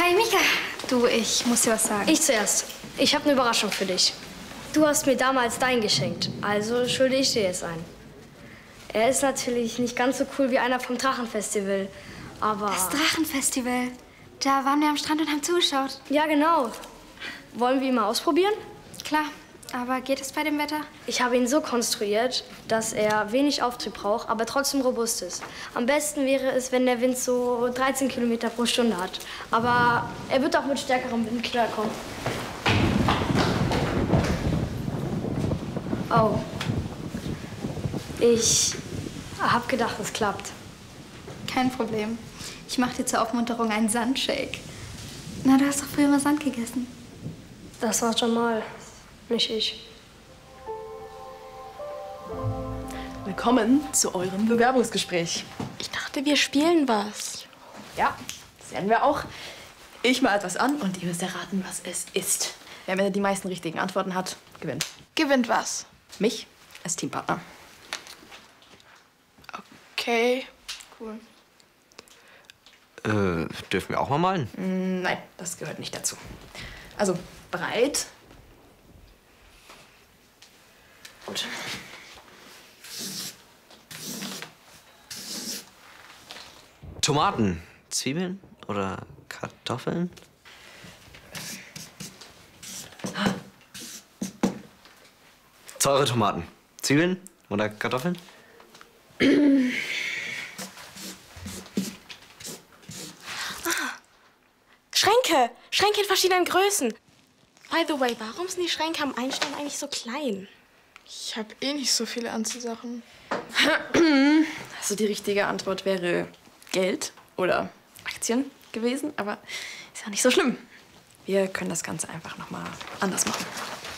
Hi, Mika. Du, ich muss dir was sagen. Ich zuerst. Ich habe eine Überraschung für dich. Du hast mir damals deinen geschenkt, also schulde ich dir jetzt einen. Er ist natürlich nicht ganz so cool wie einer vom Drachenfestival, aber... Das Drachenfestival. Da waren wir am Strand und haben zugeschaut. Ja, genau. Wollen wir ihn mal ausprobieren? Klar, aber geht es bei dem Wetter? Ich habe ihn so konstruiert, dass er wenig Auftrieb braucht, aber trotzdem robust ist. Am besten wäre es, wenn der Wind so 13 Kilometer pro Stunde hat. Aber er wird auch mit stärkerem Wind klarkommen. Oh. Ich hab gedacht, es klappt. Kein Problem. Ich mache dir zur Aufmunterung einen Sandshake. Na, du hast doch früher mal Sand gegessen. Das war Jamal, nicht ich. Willkommen zu eurem Bewerbungsgespräch. Ich dachte, wir spielen was. Ja, das werden wir auch. Ich mal etwas an und ihr müsst erraten, was es ist. Wer am Ende die meisten richtigen Antworten hat, gewinnt. Gewinnt was? Mich als Teampartner. Okay, cool. Dürfen wir auch mal malen? Nein, das gehört nicht dazu. Also, bereit? Gut. Tomaten, Zwiebeln oder Kartoffeln? Saure Tomaten, Zwiebeln oder Kartoffeln? Schränke! Schränke in verschiedenen Größen. By the way, warum sind die Schränke am Einstein eigentlich so klein? Ich habe eh nicht so viele Anziehsachen. Also die richtige Antwort wäre Geld oder Aktien gewesen, aber ist ja nicht so schlimm. Wir können das Ganze einfach noch mal anders machen.